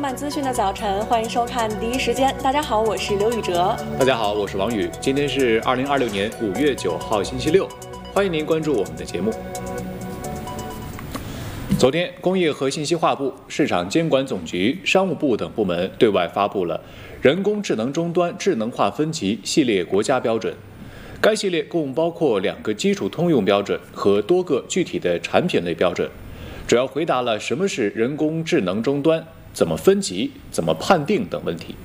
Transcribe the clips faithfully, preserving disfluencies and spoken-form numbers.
满资讯的早晨，欢迎收看第一时间。大家好，我是刘宇哲。 大家好，我是王宇。今天是二零二六年五月九号，星期六。欢迎您关注我们的节目。昨天，工业和信息化部、市场监管总局、商务部等部门对外发布了人工智能终端智能化分级系列国家标准。该系列共包括两个基础通用标准和多个具体的产品类标准，主要回答了什么是人工智能终端、怎么分级、怎么判定等问题。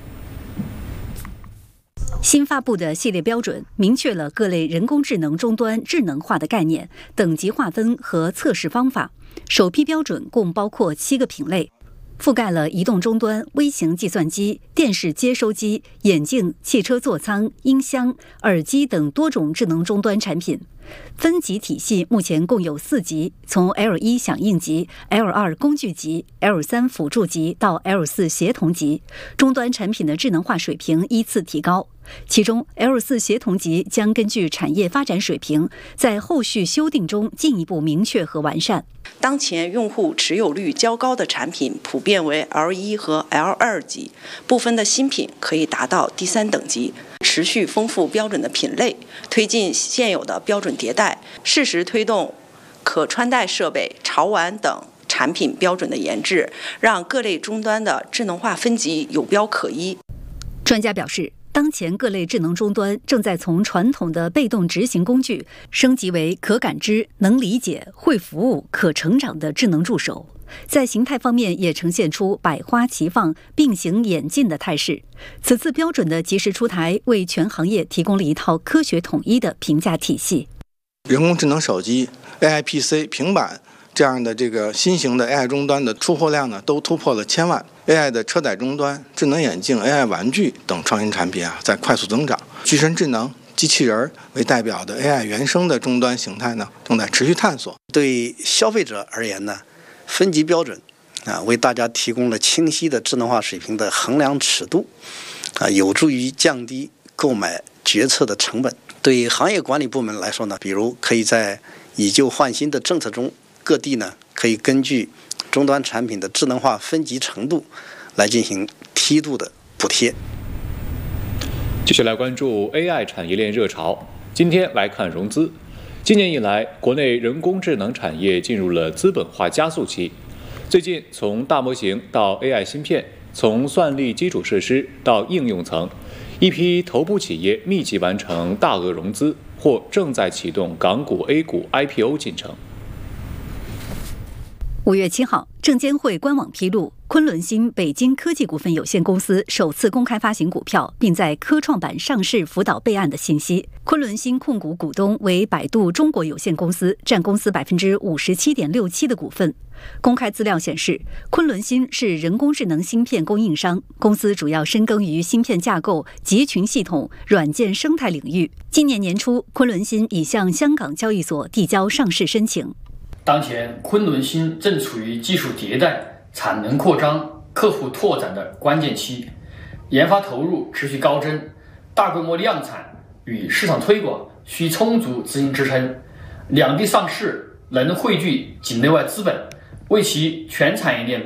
新发布的系列标准明确了各类人工智能终端智能化的概念、等级划分和测试方法。首批标准共包括七个品类，覆盖了移动终端、微型计算机、电视接收机、眼镜、汽车座舱、音箱、耳机等多种智能终端产品。分级体系目前共有四级，从 L 一 响应级、L 二 工具级、L 三 辅助级到 L 四 协同级，终端产品的智能化水平依次提高。其中 L 四 协同级将根据产业发展水平，在后续修订中进一步明确和完善。 当前用户持有率较高的产品普遍为 L 一 和 L 二 级，部分的新品可以达到第三等级。持续丰富标准的品类，推进现有的标准迭代，适时推动可穿戴设备、潮玩等产品标准的研制，让各类终端的智能化分级有标可依。 专家表示，当前各类智能终端正在从传统的被动执行工具升级为可感知、能理解、会服务、可成长的智能助手，在形态方面也呈现出百花齐放、并行演进的态势。此次标准的及时出台，为全行业提供了一套科学统一的评价体系。 人工智能手机、A I P C、平板这样的这个新型的 A I 终端的出货量呢，都突破了千万。A I 的车载终端、智能眼镜、A I 玩具等创新产品啊，在快速增长。具身智能、机器人为代表的 A I 原生的终端形态呢，正在持续探索。 对消费者而言呢，分级标准啊，为大家提供了清晰的智能化水平的衡量尺度，啊，有助于降低购买决策的成本。对行业管理部门来说呢，比如可以在以旧换新的政策中，各地呢可以根据终端产品的智能化分级程度来进行梯度的补贴。 继续来关注 A I 产业链热潮。今天来看融资。今年以来，国内人工智能产业进入了资本化加速期。最近，从大模型到 A I 芯片，从算力基础设施到应用层，一批头部企业密集完成大额融资，或正在启动港股 A 股 I P O 进程。 五月七号，证监会官网披露，昆仑新北京科技股份有限公司首次公开发行股票，并在科创板上市辅导备案的信息。昆仑新控股股东为百度中国有限公司，占公司百分之五十七点六七的股份。公开资料显示，昆仑新是人工智能芯片供应商，公司主要深耕于芯片架构、集群系统、软件生态领域。今年年初，昆仑新已向香港交易所递交上市申请。 当前，昆仑新正处于技术迭代、产能扩张、客户拓展的关键期，研发投入持续高增，大规模量产与市场推广需充足资金支撑。两地上市能汇聚境内外资本，为其全产业链